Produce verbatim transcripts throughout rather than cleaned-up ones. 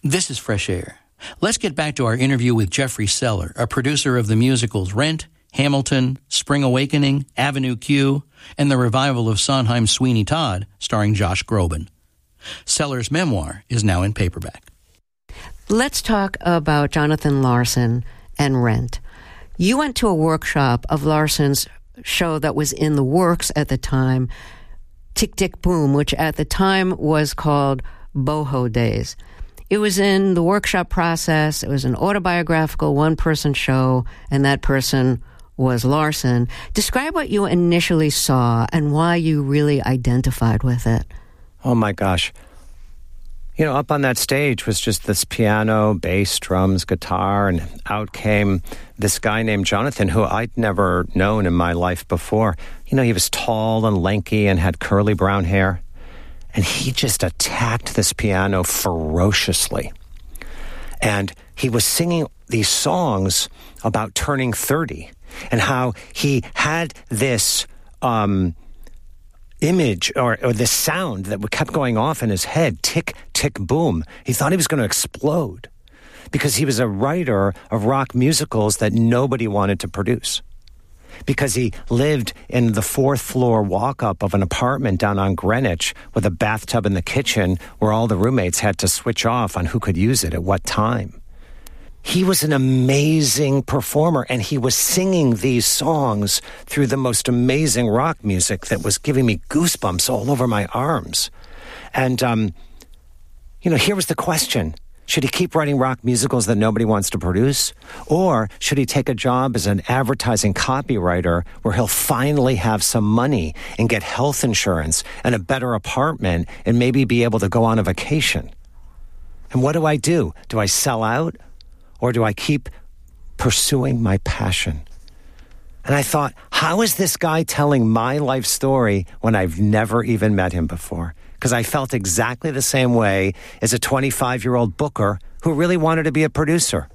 This is Fresh Air. Let's get back to our interview with Jeffrey Seller, a producer of the musicals Rent, Hamilton, Spring Awakening, Avenue Q, and the revival of Sondheim's Sweeney Todd, starring Josh Groban. Seller's memoir is now in paperback. Let's talk about Jonathan Larson and Rent. You went to a workshop of Larson's show that was in the works at the time, Tick, Tick, Boom, which at the time was called Boho Days. It was in the workshop process. It was an autobiographical one-person show, and that person was Larson. Describe what you initially saw and why you really identified with it. Oh, my gosh. You know, up on that stage was just this piano, bass, drums, guitar, and out came this guy named Jonathan, who I'd never known in my life before. You know, he was tall and lanky and had curly brown hair. And he just attacked this piano ferociously. And he was singing these songs about turning thirty and how he had this um, image or, or this sound that kept going off in his head, tick, tick, boom. He thought he was going to explode because he was a writer of rock musicals that nobody wanted to produce. Because he lived in the fourth floor walk-up of an apartment down on Greenwich with a bathtub in the kitchen where all the roommates had to switch off on who could use it at what time. He was an amazing performer, and he was singing these songs through the most amazing rock music that was giving me goosebumps all over my arms. And, um, you know, here was the question. Should he keep writing rock musicals that nobody wants to produce? Or should he take a job as an advertising copywriter where he'll finally have some money and get health insurance and a better apartment and maybe be able to go on a vacation? And what do I do? Do I sell out? Or do I keep pursuing my passion? And I thought, how is this guy telling my life story when I've never even met him before? Because I felt exactly the same way as a twenty-five-year-old booker who really wanted to be a producer.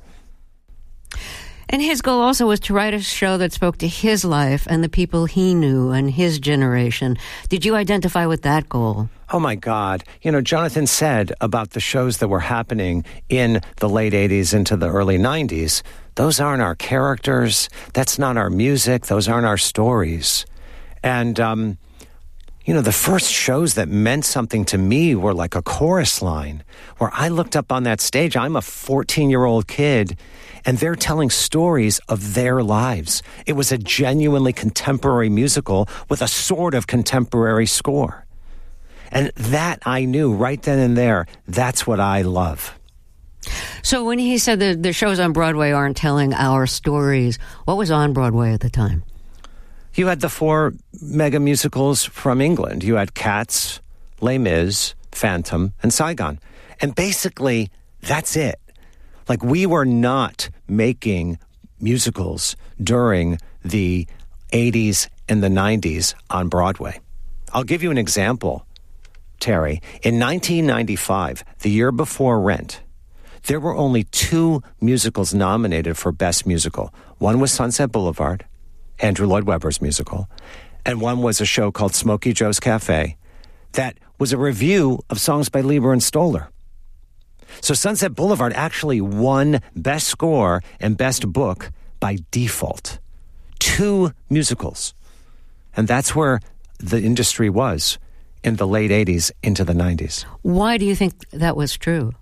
And his goal also was to write a show that spoke to his life and the people he knew and his generation. Did you identify with that goal? Oh, my God. You know, Jonathan said about the shows that were happening in the late eighties into the early nineties, those aren't our characters. That's not our music. Those aren't our stories. And, um... you know, the first shows that meant something to me were like a chorus line where I looked up on that stage. I'm a fourteen-year-old kid, and they're telling stories of their lives. It was a genuinely contemporary musical with a sort of contemporary score. And that I knew right then and there, that's what I love. So when he said the, the shows on Broadway aren't telling our stories, what was on Broadway at the time? You had the four mega musicals from England. You had Cats, Les Mis, Phantom, and Saigon. And basically, that's it. Like, we were not making musicals during the eighties and the nineties on Broadway. I'll give you an example, Terry. In nineteen ninety-five, the year before Rent, there were only two musicals nominated for Best Musical. One was Sunset Boulevard, Andrew Lloyd Webber's musical, and one was a show called Smokey Joe's Cafe that was a review of songs by Lieber and Stoller. So Sunset Boulevard actually won Best Score and Best Book by default. Two musicals. And that's where the industry was in the late eighties into the nineties. Why do you think that was true?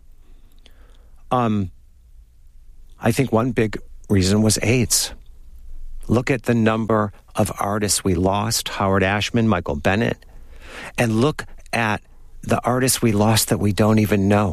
Um, I think one big reason was AIDS. Look at the number of artists we lost, Howard Ashman, Michael Bennett, and look at the artists we lost that we don't even know.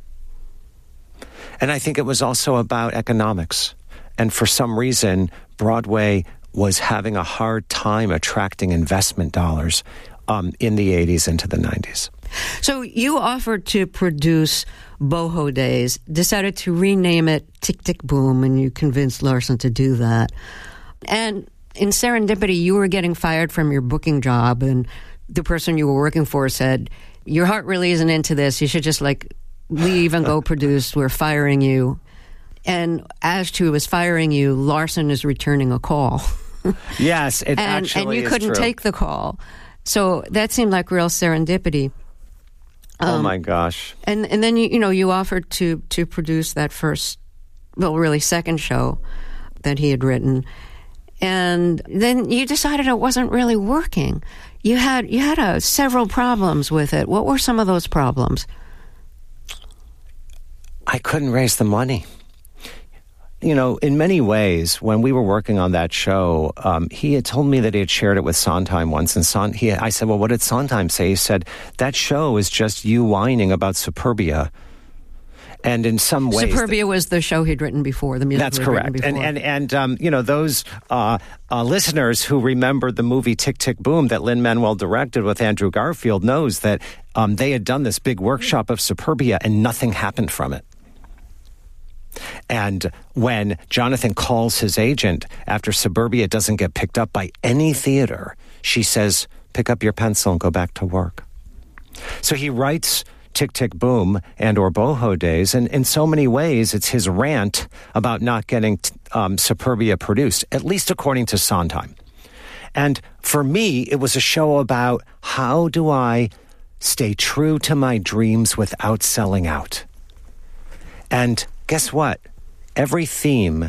And I think it was also about economics. And for some reason, Broadway was having a hard time attracting investment dollars um, in the eighties into the nineties. So you offered to produce Boho Days, decided to rename it Tick, Tick, Boom, and you convinced Larson to do that. And in serendipity, you were getting fired from your booking job, and the person you were working for said, your heart really isn't into this. You should just, like, leave and go produce. We're firing you. And as to was firing you, Larson is returning a call. Yes, it and, actually And you is couldn't true. take the call. So that seemed like real serendipity. Um, oh my gosh! And and then you you know you offered to to produce that first, well, really second show that he had written, and then you decided it wasn't really working. You had you had uh, several problems with it. What were some of those problems? I couldn't raise the money. You know, in many ways, when we were working on that show, um, he had told me that he had shared it with Sondheim once. And Son- he, I said, well, what did Sondheim say? He said, that show is just you whining about Superbia. And in some ways... Superbia th- was the show he'd written before, the musical That's he'd correct. written before. And, and, and um, you know, those uh, uh, listeners who remembered the movie Tick, Tick, Boom that Lin-Manuel directed with Andrew Garfield knows that um, they had done this big workshop of Superbia and nothing happened from it. And when Jonathan calls his agent after Suburbia doesn't get picked up by any theater, she says, pick up your pencil and go back to work. So he writes Tick, Tick, Boom and or Boho Days, and in so many ways it's his rant about not getting um, Superbia produced, at least according to Sondheim. And for me, it was a show about how do I stay true to my dreams without selling out. And guess what? Every theme,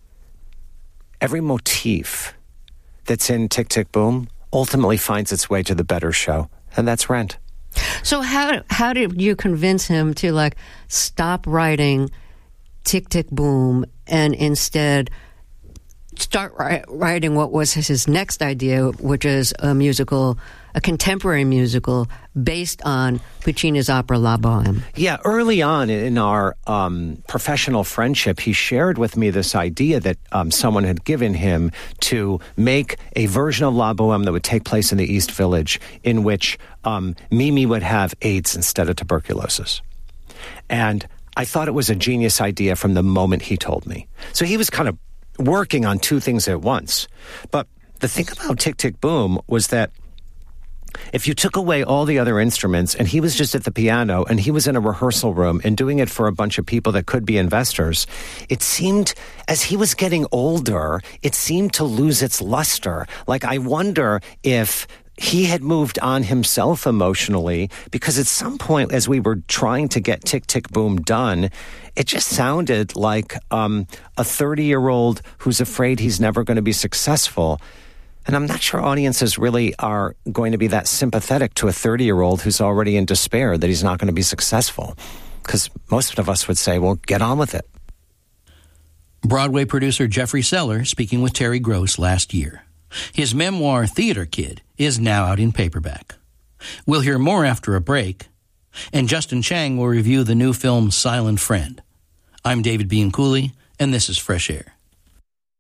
every motif that's in Tick, Tick, Boom ultimately finds its way to the better show, and that's Rent. So how how did you convince him to, like, stop writing Tick, Tick, Boom and instead start ri- writing what was his next idea, which is a musical, a contemporary musical based on Puccini's opera La Bohème? Yeah, early on in our um, professional friendship, he shared with me this idea that um, someone had given him to make a version of La Bohème that would take place in the East Village, in which um, Mimi would have AIDS instead of tuberculosis. And I thought it was a genius idea from the moment he told me. So he was kind of working on two things at once. But the thing about Tick, Tick, Boom was that if you took away all the other instruments and he was just at the piano and he was in a rehearsal room and doing it for a bunch of people that could be investors, it seemed, as he was getting older, it seemed to lose its luster. Like, I wonder if he had moved on himself emotionally, because at some point as we were trying to get Tick, Tick, Boom done, it just sounded like um, a thirty-year-old who's afraid he's never going to be successful. And I'm not sure audiences really are going to be that sympathetic to a thirty-year-old who's already in despair that he's not going to be successful. Because most of us would say, well, get on with it. Broadway producer Jeffrey Seller speaking with Terry Gross last year. His memoir, Theater Kid, is now out in paperback. We'll hear more after a break, and Justin Chang will review the new film Silent Friend. I'm David Bianculli, and this is Fresh Air.